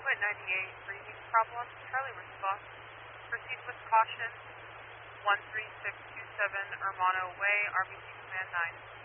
at 98, breathing problems, Charlie response. Proceed with caution, 13627 Hermano Way, RBC Command 9.